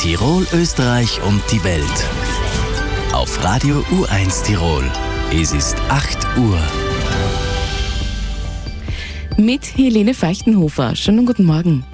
Tirol, Österreich und die Welt. Auf Radio U1 Tirol. Es ist 8 Uhr. Mit Helene Feichtenhofer. Schönen guten Morgen.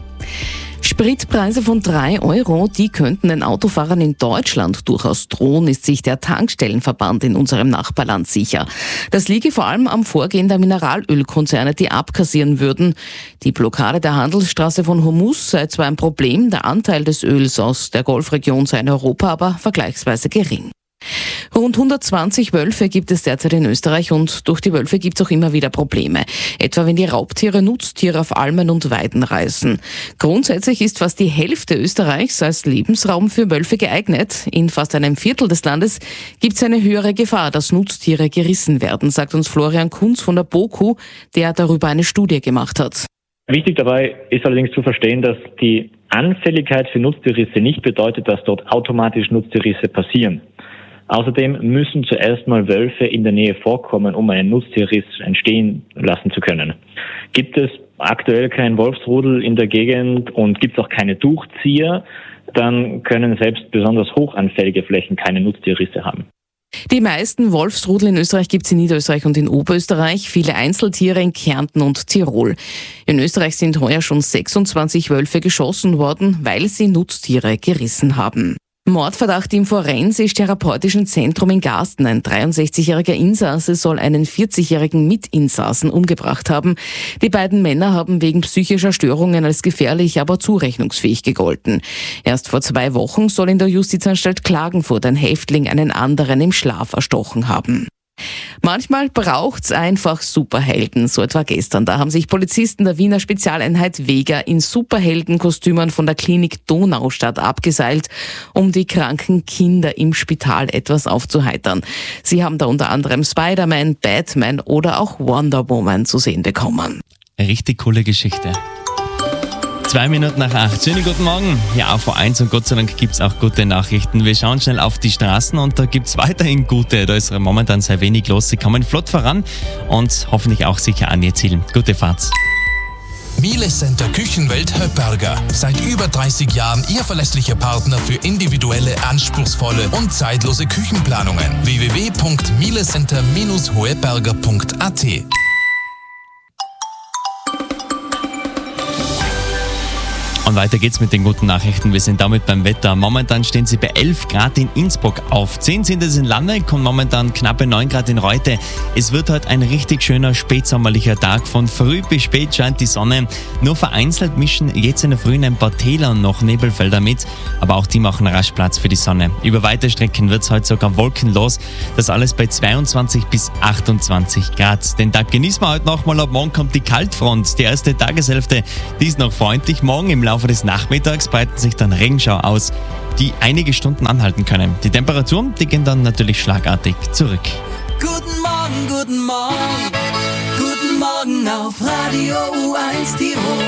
Spritpreise von 3 Euro, die könnten den Autofahrern in Deutschland durchaus drohen, ist sich der Tankstellenverband in unserem Nachbarland sicher. Das liege vor allem am Vorgehen der Mineralölkonzerne, die abkassieren würden. Die Blockade der Handelsstraße von Hormuz sei zwar ein Problem, der Anteil des Öls aus der Golfregion sei in Europa aber vergleichsweise gering. Rund 120 Wölfe gibt es derzeit in Österreich und durch die Wölfe gibt es auch immer wieder Probleme. Etwa wenn die Raubtiere Nutztiere auf Almen und Weiden reißen. Grundsätzlich ist fast die Hälfte Österreichs als Lebensraum für Wölfe geeignet. In fast einem Viertel des Landes gibt es eine höhere Gefahr, dass Nutztiere gerissen werden, sagt uns Florian Kunz von der BOKU, der darüber eine Studie gemacht hat. Wichtig dabei ist allerdings zu verstehen, dass die Anfälligkeit für Nutztierrisse nicht bedeutet, dass dort automatisch Nutztierrisse passieren. Außerdem müssen zuerst mal Wölfe in der Nähe vorkommen, um einen Nutztierriss entstehen lassen zu können. Gibt es aktuell keinen Wolfsrudel in der Gegend und gibt es auch keine Durchzieher, dann können selbst besonders hochanfällige Flächen keine Nutztierrisse haben. Die meisten Wolfsrudel in Österreich gibt es in Niederösterreich und in Oberösterreich, viele Einzeltiere in Kärnten und Tirol. In Österreich sind heuer schon 26 Wölfe geschossen worden, weil sie Nutztiere gerissen haben. Mordverdacht im Forensisch-Therapeutischen Zentrum in Garsten. Ein 63-jähriger Insasse soll einen 40-jährigen Mitinsassen umgebracht haben. Die beiden Männer haben wegen psychischer Störungen als gefährlich, aber zurechnungsfähig gegolten. Erst vor 2 Wochen soll in der Justizanstalt Klagenfurt ein Häftling einen anderen im Schlaf erstochen haben. Manchmal braucht's einfach Superhelden, so etwa gestern. Da haben sich Polizisten der Wiener Spezialeinheit Vega in Superheldenkostümen von der Klinik Donaustadt abgeseilt, um die kranken Kinder im Spital etwas aufzuheitern. Sie haben da unter anderem Spider-Man, Batman oder auch Wonder Woman zu sehen bekommen. Eine richtig coole Geschichte. 2 Minuten nach 8. Schönen guten Morgen. Ja, auf V1 und Gott sei Dank gibt's auch gute Nachrichten. Wir schauen schnell auf die Straßen und da gibt's weiterhin gute. Da ist momentan sehr wenig los. Sie kommen flott voran und hoffentlich auch sicher an ihr Ziel. Gute Fahrt. Miele Center Küchenwelt Höpperger. Seit über 30 Jahren Ihr verlässlicher Partner für individuelle, anspruchsvolle und zeitlose Küchenplanungen. www.mielecenter-hoeberger.at. Und weiter geht's mit den guten Nachrichten. Wir sind damit beim Wetter. Momentan stehen sie bei 11 Grad in Innsbruck auf. 10 sind es in Landeck und momentan knappe 9 Grad in Reute. Es wird heute ein richtig schöner spätsommerlicher Tag. Von früh bis spät scheint die Sonne. Nur vereinzelt mischen jetzt in der Früh ein paar Täler und noch Nebelfelder mit. Aber auch die machen rasch Platz für die Sonne. Über weite Strecken wird's heute sogar wolkenlos. Das alles bei 22 bis 28 Grad. Den Tag genießen wir heute nochmal. Ab morgen kommt die Kaltfront. Die erste Tageshälfte, die ist noch freundlich. Morgen im Laufe des Nachmittags breiten sich dann Regenschau aus, die einige Stunden anhalten können. Die Temperaturen, die gehen dann natürlich schlagartig zurück. Guten Morgen, guten Morgen, guten Morgen auf Radio U1 Tirol.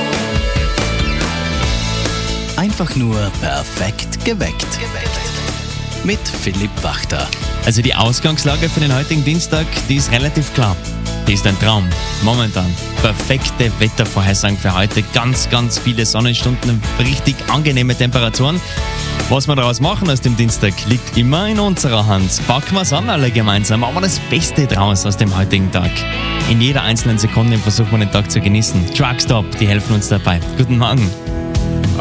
Einfach nur perfekt geweckt. Mit Philipp Wachter. Also die Ausgangslage für den heutigen Dienstag, die ist relativ klar. Die ist ein Traum. Momentan perfekte Wettervorhersagen für heute. Ganz, ganz viele Sonnenstunden, richtig angenehme Temperaturen. Was wir daraus machen aus dem Dienstag, liegt immer in unserer Hand. Packen wir es an alle gemeinsam, machen wir das Beste draus aus dem heutigen Tag. In jeder einzelnen Sekunde versuchen wir den Tag zu genießen. Truckstop, die helfen uns dabei. Guten Morgen.